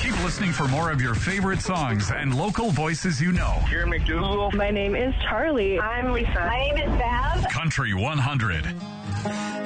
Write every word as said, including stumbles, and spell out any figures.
Keep listening for more of your favorite songs and local voices you know. Jerry McDougal. My name is Charlie. I'm Lisa. My name is Val. Country one hundred.